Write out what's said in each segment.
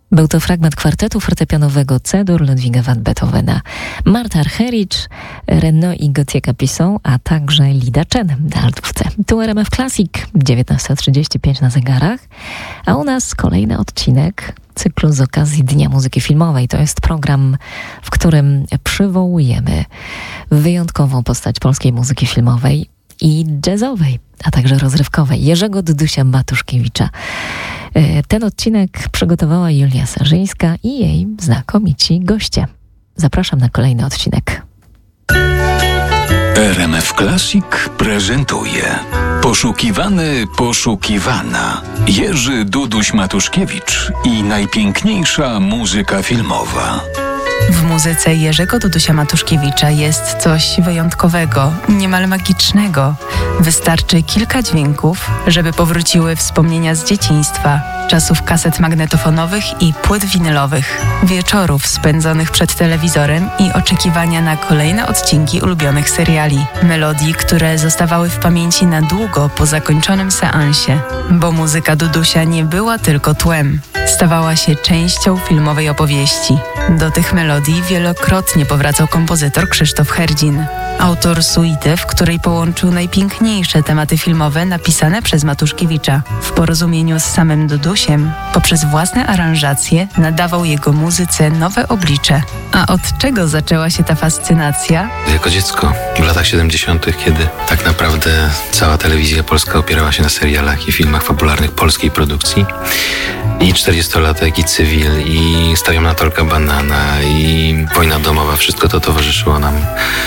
Był to fragment kwartetu fortepianowego C-dur Ludwiga van Beethovena. Marta Argerich, Renaud i Gauthier Capuçon, a także Lida Chen na altówce. Tu RMF Classic, 19:35 na zegarach, a u nas kolejny odcinek cyklu z okazji Dnia Muzyki Filmowej. To jest program, w którym przywołujemy wyjątkową postać polskiej muzyki filmowej i jazzowej, a także rozrywkowej, Jerzego Dudusia Matuszkiewicza. Ten odcinek przygotowała Julia Sarzyńska i jej znakomici goście. Zapraszam na kolejny odcinek. RMF Classic prezentuje Poszukiwany, poszukiwana. Jerzy Duduś Matuszkiewicz i najpiękniejsza muzyka filmowa. W muzyce Jerzego Dudusia Matuszkiewicza jest coś wyjątkowego, niemal magicznego. Wystarczy kilka dźwięków, żeby powróciły wspomnienia z dzieciństwa, czasów kaset magnetofonowych i płyt winylowych, wieczorów spędzonych przed telewizorem i oczekiwania na kolejne odcinki ulubionych seriali. Melodii, które zostawały w pamięci na długo po zakończonym seansie. Bo muzyka Dudusia nie była tylko tłem. Stawała się częścią filmowej opowieści. Do tych melodii wielokrotnie powracał kompozytor Krzysztof Herdzin, autor suity, w której połączył najpiękniejsze tematy filmowe napisane przez Matuszkiewicza. W porozumieniu z samym Dudusiem, poprzez własne aranżacje, nadawał jego muzyce nowe oblicze. A od czego zaczęła się ta fascynacja? Jako dziecko w latach 70., kiedy tak naprawdę cała telewizja polska opierała się na serialach i filmach fabularnych polskiej produkcji, i 40-latek, i Cywil, i Stawiam na Tolka Banana, i Wojna domowa, wszystko to towarzyszyło nam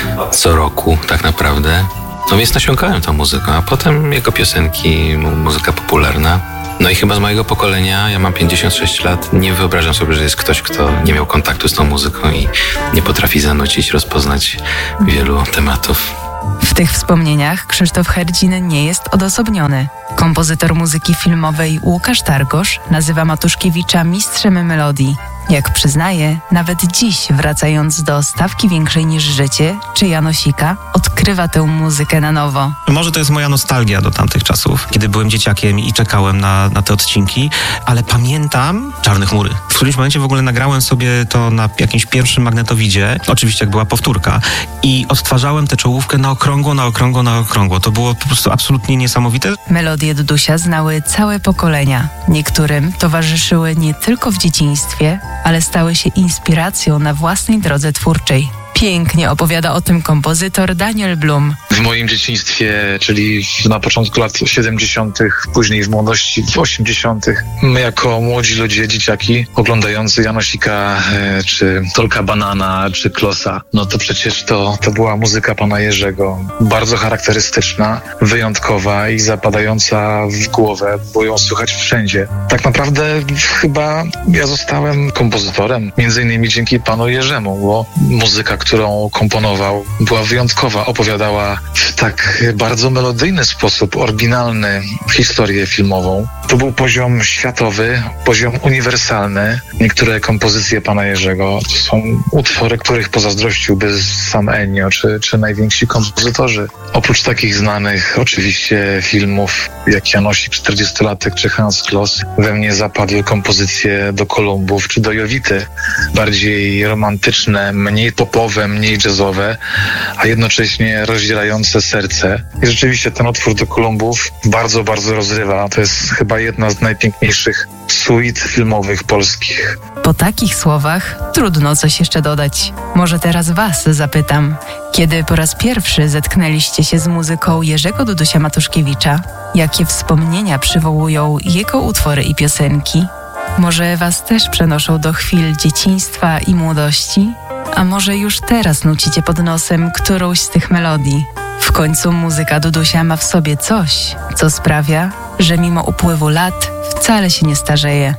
co roku tak naprawdę. No więc nasiąkałem tą muzyką, a potem jego piosenki, muzyka popularna. No i chyba z mojego pokolenia, ja mam 56 lat, nie wyobrażam sobie, że jest ktoś, kto nie miał kontaktu z tą muzyką i nie potrafi zanucić, rozpoznać wielu tematów. W tych wspomnieniach Krzysztof Herdzin nie jest odosobniony. Kompozytor muzyki filmowej Łukasz Targosz nazywa Matuszkiewicza mistrzem melodii. Jak przyznaje, nawet dziś, wracając do Stawki większej niż życie czy Janosika, odkrywa tę muzykę na nowo. Może to jest moja nostalgia do tamtych czasów, kiedy byłem dzieciakiem i czekałem na te odcinki, ale pamiętam Czarne chmury. W którymś momencie w ogóle nagrałem sobie to na jakimś pierwszym magnetowidzie, oczywiście jak była powtórka, i odtwarzałem tę czołówkę na okrągło. To było po prostu absolutnie niesamowite. Melodie Dudusia znały całe pokolenia. Niektórym towarzyszyły nie tylko w dzieciństwie, ale stały się inspiracją na własnej drodze twórczej. Pięknie opowiada o tym kompozytor Daniel Blum. W moim dzieciństwie, czyli na początku lat 70., później w młodości, w 80., my jako młodzi ludzie, dzieciaki, oglądający Janosika, czy Tolka Banana, czy Klosa, no to przecież to była muzyka pana Jerzego. Bardzo charakterystyczna, wyjątkowa i zapadająca w głowę, było ją słychać wszędzie. Tak naprawdę chyba ja zostałem kompozytorem, między innymi dzięki panu Jerzemu, bo muzyka, którą komponował, była wyjątkowa, opowiadała w tak bardzo melodyjny sposób, oryginalny historię filmową. To był poziom światowy, poziom uniwersalny. Niektóre kompozycje pana Jerzego to są utwory, których pozazdrościłby sam Ennio, czy najwięksi kompozytorzy. Oprócz takich znanych oczywiście filmów jak Janosik, 40-latek czy Hans Kloss, we mnie zapadły kompozycje do Kolumbów czy do Jowity. Bardziej romantyczne, mniej popowe, mniej jazzowe, a jednocześnie rozdzierające serce. I rzeczywiście ten utwór do Kolumbów bardzo, bardzo rozrywa. To jest chyba jedna z najpiękniejszych suit filmowych polskich. Po takich słowach trudno coś jeszcze dodać. Może teraz was zapytam, kiedy po raz pierwszy zetknęliście się z muzyką Jerzego Dudusia Matuszkiewicza? Jakie wspomnienia przywołują jego utwory i piosenki? Może was też przenoszą do chwil dzieciństwa i młodości? A może już teraz nucicie pod nosem którąś z tych melodii? W końcu muzyka Dudusia ma w sobie coś, co sprawia, że mimo upływu lat wcale się nie starzeje.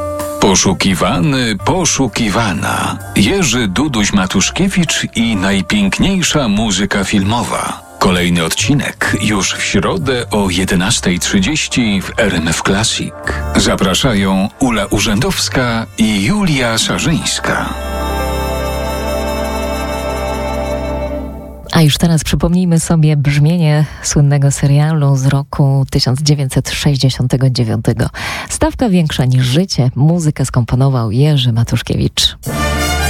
Poszukiwany, poszukiwana. Jerzy Duduś Matuszkiewicz i najpiękniejsza muzyka filmowa. Kolejny odcinek już w środę o 11:30 w RMF Classic. Zapraszają Ula Urzędowska i Julia Sarzyńska. A już teraz przypomnijmy sobie brzmienie słynnego serialu z roku 1969. Stawka większa niż życie. Muzykę skomponował Jerzy Matuszkiewicz.